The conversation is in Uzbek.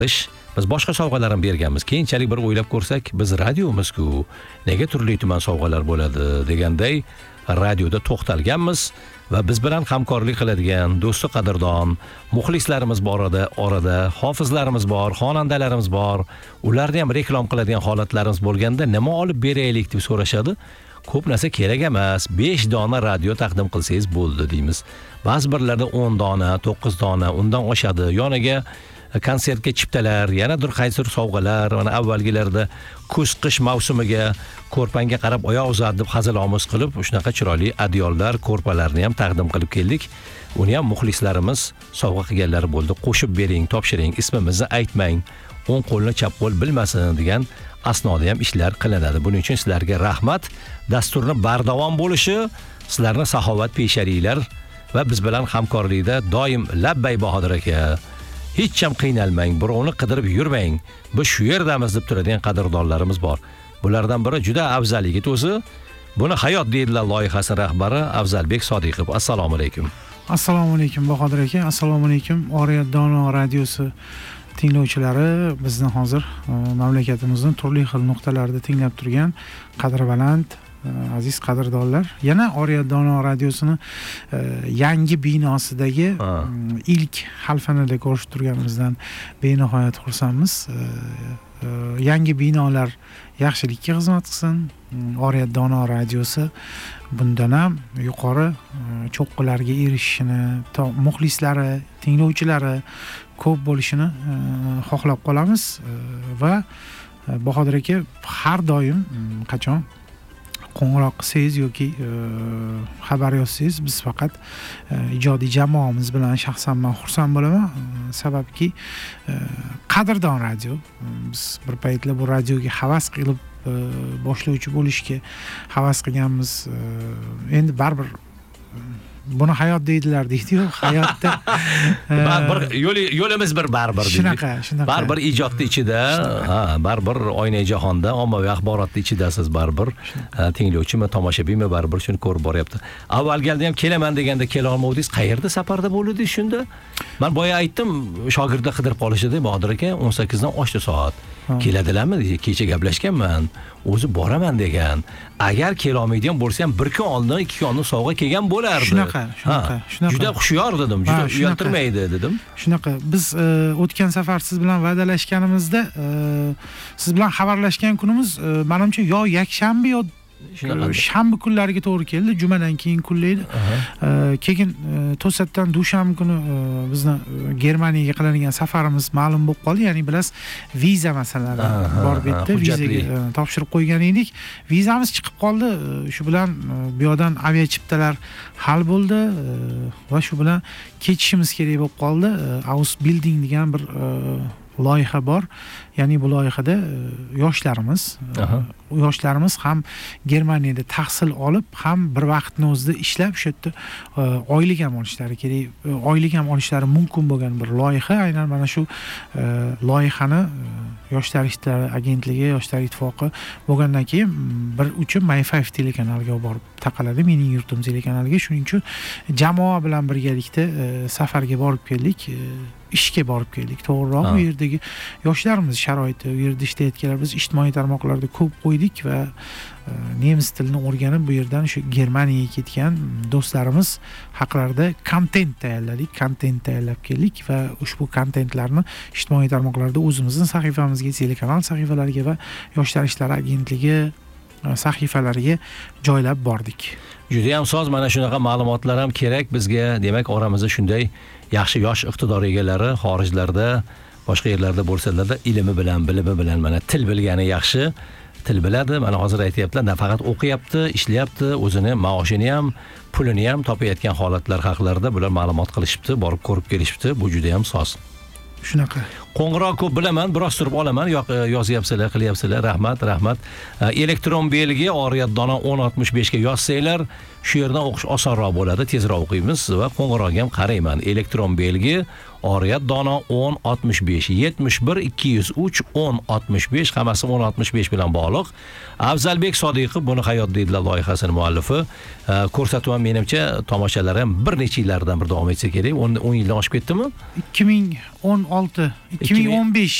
biz boshqa sovg'alar ham berganmiz. Keyinchalik bir o'ylab ko'rsak, biz radiomizku, nega turli tuman sovg'alar bo'ladi deganday radioda to'xtalganmiz va biz bilan hamkorlik qiladigan do'sti qadrdon muxlislarimiz bor edi, orada hofizlarimiz bor, xonandalarimiz bor. Ularni ham reklom qiladigan holatlarimiz bo'lganda nima olib beraylik deb so'rashadi. Ko'p narsa kerak emas, 5 dona radio taqdim qilsangiz bo'ldi deymiz. Ba'zi birlarda 10 dona, 9 dona, undan oshadi. Yoniga konsertga chiptalar, yanadir qaysi sovg'alar, mana avvalgilarda kuz-qish mavsumiga ko'rpanga qarab oyoq uzat deb hazil-omuz qilib, shunaqa chiroyli adyollar, ko'rpalarni ham taqdim qilib keldik. Uni ham muxlislarimiz sovg'a qilganlari bo'ldi. Qo'shib bering, topshiring, ismimizni aytmang, o'ng qo'lni chap qo'l bilmasin degan asnoda ham ishlar qilinadi. Buning uchun sizlarga rahmat. Dasturni bardavom bo'lishi, sizlarning saxovat peshariylar va biz bilan hamkorlikda doim labbay Bahodir aka. Hech ham qiynalmang, birovni qidirib yurmang. Biz shu yerdamiz deb turadigan qadrdonlarimiz bor. Bulardan biri juda afzal yigit o'zi. Buni Hayot deydilar loyihasi rahbari Afzalbek Sodiqov. Assalomu alaykum. Assalomu alaykum Bahodir aka. Assalomu alaykum Oriyat Dono radiosi tinglovchilari. Bizni hozir mamlakatimizning turli xil nuqtalarida tinglab turgan qadrbaland aziz qadrdonlar, yana Oriyat Dono radiosini yangi binosidagi ilk xalfanada ko'rishib turganimizdan benihoyat xursandmiz. Yangi binolar yaxshilikka xizmat qilsin. Oriyat Dono radiosi bundan ham yuqori cho'qqilarga erishishini, muxlislari, tinglovchilari ko'p bo'lishini xohlab qolamiz va Bahodir aka har doim qachon qo'ng'iroq qilsangiz yoki xabar yozsangiz, biz faqat ijodiy jamoamiz bilan shaxsan men xursand bo'laman. Sababki qadrdon radio. Biz bir paytlar bu radioga havas qilib boshlovchi bo'lishga havas qilganmiz. Endi baribir buni hayot deydilar deydi-yu, hayotda yo'limiz bir baribir deydi. Shunaqa. Baribir ijodning ichida, baribir oyna jahonda, ommaviy axborotning ichidasiz baribir. Tinglovchimi, tomoshabinmi baribir shuni ko'rib boryapti. Avvalganda ham kelaman deganda kela olmovdingiz, qayerda safarda bo'ldingiz shunda? Men boya aytdim, shogirdlar qidirib qolishdi, Bahodir aka 18 dan oshdi soat. Keladilarmi dedi, kecha gaplashganman. O'zi boraman degan. Agar kela olmaydigan bo'lsa ham bir kun oldin, 2 kun oldin sovg'a kelgan bo'lardi. Shunaqa. Juda xushyor dedim, juda uyaltirmaydi dedim. Shunaqa. Biz o'tgan safar siz bilan va'dalashganimizda, siz bilan xabarlashgan kunimiz menimcha yo yakshanba yo shanba kunlariga to'g'ri keldi, jumadan keyin kunlaydi. Keyin to'satdan dushanba kuni bizni Germaniyaga qiladigan safarimiz ma'lum bo'lib qoldi. Ya'ni bilasiz, viza masalalari bor betda, vizaga topshirib qo'ygan edik. Vizamiz chiqib qoldi. Shu bilan bu yoqdan aviachiptalar hal bo'ldi va shu bilan ketishimiz kerak bo'lib qoldi. Ausbilding degan bir loyiha bor. Ya'ni bu loyihada yoshlarimiz ham Germaniyada tahsil olib, ham bir vaqtni o'zida ishlab, shu yerda oylik ham olishlari kerak, oylik ham olishlari mumkin bo'lgan bir loyiha. Aynan mana shu loyihani Yoshlar ishlari agentligi, Yoshlar ittifoqi bo'lgandan keyin bir uchi My5 telekanaliga borib taqaladi, Mening yurtim telekanaliga. Shuning uchun jamoa bilan birgalikda safarga borib keldik. Ishga borib keldik. To'g'riroq, bu yerdagi yoshlarimiz sharoiti, u yerda ishlayotganlar, biz ijtimoiy tarmoqlarda ko'p qo'ydik va nemis tilini o'rganib bu yerdan shu Germaniyaga ketgan do'stlarimiz haqlarida kontent tayyorlab keldik va ushbu kontentlarni ijtimoiy tarmoqlarda o'zimizning sahifamizga, telekanal sahifalariga va Yoshlar ishlari agentligi sahifalariga joylab bordik. Juda ham soz, mana shunaqa ma'lumotlar ham kerak bizga. Demak, oramizda shunday yaxshi yosh iqtidor egalari xorijlarda, boshqa yerlarda bo'lsalarda ilmi bilan, bilimi bilan, mana til bilgani yaxshi, til biladi. Mana hozir aytayaptilar, nafaqat o'qiyapti, ishlayapti, o'zini maoshini ham, pulini ham topayotgan holatlar haqlarida bular ma'lumot qilishibdi, borib ko'rib kelishibdi. Bu juda ham soz. Shunaqa. Qo'ng'iroq ko'p bilaman, biroz turib olaman, yozyapsizlar, qilyapsizlar. Rahmat. Elektron belgi Oriyat Dono 1065 ga yozsanglar, shu yerdan o'qish osonroq bo'ladi, tezroq o'qiymiz va qo'ng'irog'ga ham qarayman. Elektron belgi Oriyat Dono 1065 71 203 1065 hammasi 1065 bilan bog'liq. Afzalbek Sodiqov buni hayot deydilar loyihasining muallifi. Ko'rsatuv menimcha tomoshalar ham bir necha yillardan bir davom etsa kerak. 10 yildan oshib ketdimi? 2016, 2015